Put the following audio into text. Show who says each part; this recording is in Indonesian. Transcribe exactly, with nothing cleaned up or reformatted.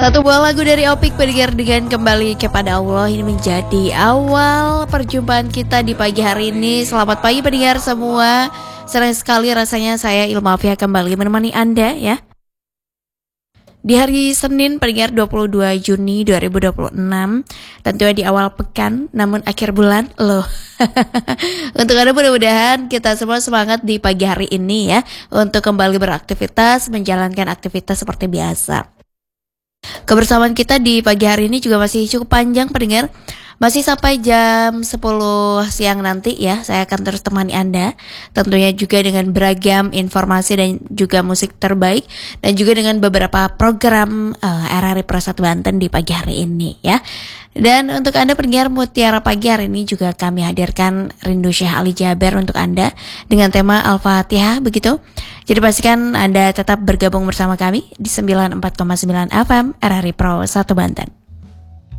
Speaker 1: Satu buah lagu dari Opik pendengar dengan kembali kepada Allah. Ini menjadi awal perjumpaan kita di pagi hari ini. Selamat pagi pendengar semua. Senang sekali rasanya saya Ilma Afia kembali menemani Anda ya. Di hari Senin pendengar dua puluh dua Juni dua ribu dua puluh enam. Tentunya di awal pekan namun akhir bulan loh. Untuk Anda mudah-mudahan kita semua semangat di pagi hari ini ya. Untuk kembali beraktivitas, menjalankan aktivitas seperti biasa. Kebersamaan kita di pagi hari ini juga masih cukup panjang pendengar. Masih sampai jam sepuluh siang nanti ya. Saya akan terus temani Anda. Tentunya juga dengan beragam informasi dan juga musik terbaik. Dan juga dengan beberapa program uh, R R I Pro satu Banten di pagi hari ini ya. Dan untuk Anda pendengar Mutiara Pagi hari ini juga kami hadirkan Rindu Syekh Ali Jaber untuk Anda dengan tema Al-Fatihah begitu. Jadi pastikan Anda tetap bergabung bersama kami di sembilan puluh empat koma sembilan F M R R I Pro satu Banten.